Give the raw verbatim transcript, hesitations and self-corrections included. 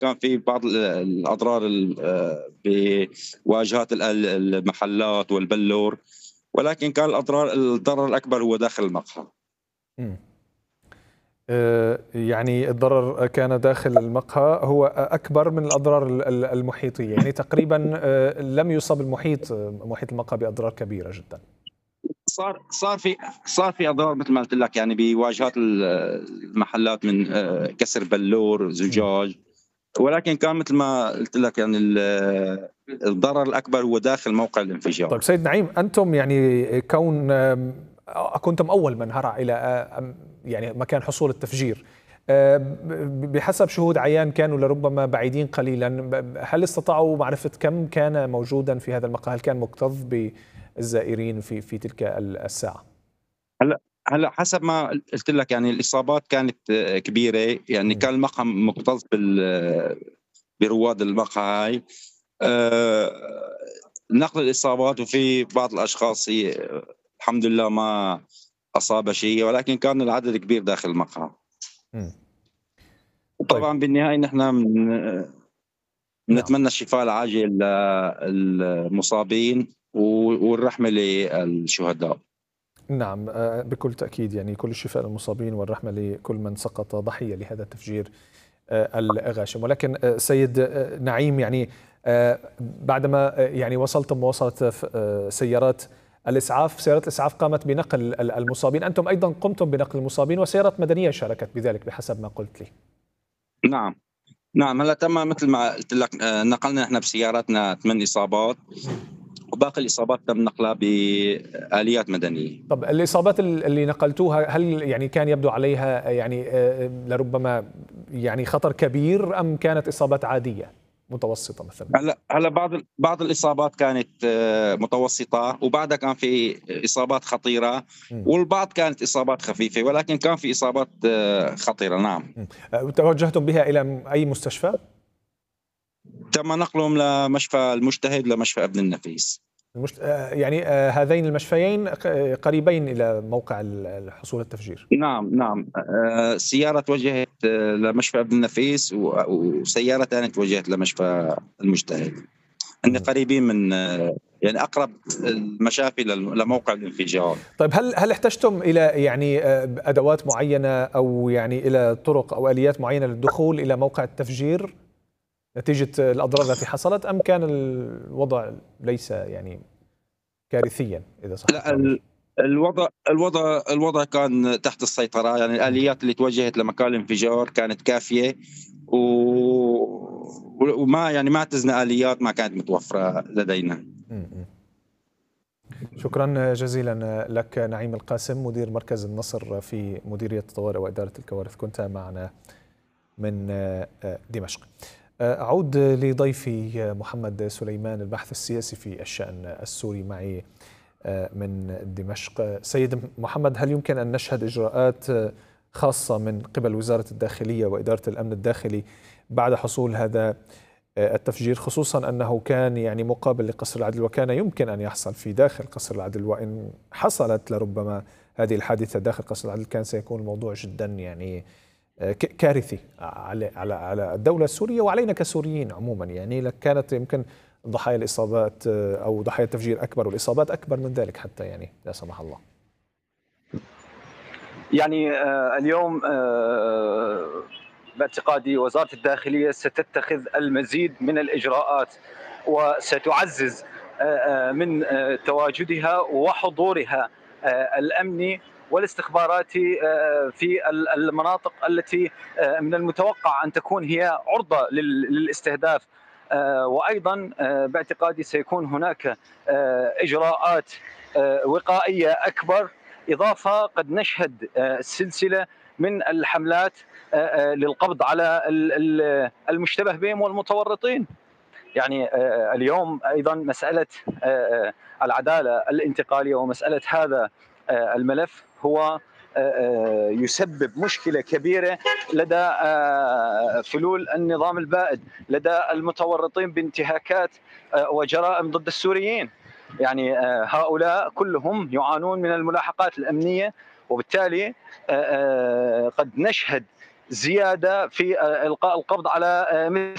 كان في بعض ال الأضرار ال آآ بواجهات ال ال المحلات والبلور، ولكن كان الأضرار الضرر الأكبر هو داخل المقهى. إمم. آآ يعني الضرر كان داخل المقهى هو أ أكبر من الأضرار ال ال المحيطية، يعني تقريبًا آآ لم يُصب المحيط محيط المقهى بأضرار كبيرة جدًا. صار صار في صار في أضرار مثل ما قُلت لك يعني بواجهات ال المحلات من آآ كسر بلور، إمم. زجاج، ولكن كان مثل ما قُلت لك يعني ال الضرر الأكبر هو داخل موقع طيب الانفجار. سيد نعيم، أنتم يعني كون آمم كنتم أول من هرع إلى آآ م يعني مكان حصول التفجير، آآ ب بحسب شهود عيان كانوا لربما بعيدين قليلًا، ب هل استطاعوا معرفة كم كان موجودًا في هذا المقهى؟ هل كان مُكتظ بالزائرين في في تلك ال الساعة؟ هلأ هلأ حسب ما قل قُلت لك يعني الإصابات كانت كبيرة، يعني إمم. كان المقهى مُكتظ بال برواد المقهى هاي، آآ نقل الإصابات وفي بعض الأشخاص هي الحمد لله ما أصابها شيء، ولكن كان العدد كبير داخل المقهى. إمم. طيب. وطبعًا بالنهاية نحن بن نعم. بنتمنى الشفاء العاجل للمصابين و والرحمة للشهداء. نعم، آآ بكل تأكيد يعني كل الشفاء للمصابين والرحمة لكل من سقط ضحية لهذا التفجير آآ الغاشم. ولكن آآ سيد آآ نعيم، يعني آآ بعدما يعني وصلتم ووصلت ف آآ سيارات الإسعاف، سيارات الإسعاف قامت بنقل ال المصابين، أنتم أيضًا قمتم بنقل المصابين وسيارات مدنية شاركت بذلك بحسب ما قلت لي. نعم، نعم هلأ تم مثل ما قُلت لك آآ نقلنا إحنا بسياراتنا ثمان إصابات، إمم. وباقي الإصابات تم نقلها بآليات مدنية. طب الإصابات ال اللي نقلتوها هل يعني كان يبدو عليها يعني آآ لربما يعني خطر كبير أم كانت إصابات عادية متوسطة مثلًا؟ هلأ هلأ بعض ال بعض الإصابات كانت آه، متوسطة، وبعدها كان في إصابات خطيرة، إمم. والبعض كانت إصابات خفيفة، ولكن كان في إصابات آه، خطيرة نعم. إمم. آآ توجهتم بها إلى م أي مستشفى؟ تم نقلهم لمشفى المجتهد لمشفى ابن النفيس. المشت آآ يعني آآ هذين المشفيين ق قريبين إلى موقع ال ال حصول التفجير. نعم، نعم، آآ سيارة توجهت آه، لمشفى ابن النفيس و وسيارة تانية توجهت لمشفى المجتهد. هن إمم. قريبين من آه، يعني أقرب المشافي لل لموقع الانفجار. طيب هل هل احتجتم إلى يعني آآ أدوات معينة أو يعني إلى طرق أو آليات معينة للدخول إلى موقع التفجير نتيجة الأضرار التي حصلت، أم كان الوضع ليس يعني كارثيًا إذا صح لأ التعبير؟ ال الوضع الوضع الوضع كان تحت السيطرة، يعني إمم. الآليات اللي توجهت لمكان الانفجار كانت كافية، و وما يعني ما اعتزنا آليات ما كانت متوفرة لدينا. إمم. إمم. شكرًا جزيلًا لك نعيم القاسم، مدير مركز النصر في مديرية الطوارئ وإدارة الكوارث، كنت معنا من آآ دمشق. آآ أعود لضيفي محمد سليمان، الباحث السياسي في الشأن السوري، معي آآ من دمشق. سيد محمد، هل يمكن أن نشهد إجراءات خاصة من قبل وزارة الداخلية وإدارة الأمن الداخلي بعد حصول هذا آآ التفجير، خصوصًا أنه كان يعني مقابل لقصر العدل وكان يمكن أن يحصل في داخل قصر العدل، وإن حصلت لربما هذه الحادثة داخل قصر العدل كان سيكون الموضوع جدًا يعني ك كارثي على على على الدولة السورية وعلينا كسوريين عمومًا، يعني ل كانت يمكن ضحايا الإصابات أو ضحايا التفجير أكبر والإصابات أكبر من ذلك حتى يعني لا سمح الله. يعني آه، اليوم آه، باعتقادي وزارة الداخلية ستتخذ المزيد من الإجراءات وستعزز آه، آه، من آه، تواجدها وحضورها آه، الأمني والاستخباراتي آه، في ال- المناطق التي آه، من المتوقع أن تكون هي عرضة لل- للاستهداف. آه، وأيضا آه، باعتقادي سيكون هناك آه، إجراءات آه، وقائية أكبر، إضافة قد نشهد آه، سلسلة من الحملات آه، آه، للقبض على ال- ال- المشتبه بهم والمتورطين. يعني آه، اليوم أيضا مسألة آه، آه، العدالة الانتقالية ومسألة هذا آه، الملف هو آه، آه، يسبب مشكلة كبيرة لدى آه، فلول النظام البائد، لدى المتورطين بانتهاكات آه، وجرائم ضد السوريين. يعني آه، هؤلاء كلهم يعانون من الملاحقات الأمنية، وبالتالي آه، آه، قد نشهد زيادة في آه، إلقاء القبض على آه، مثل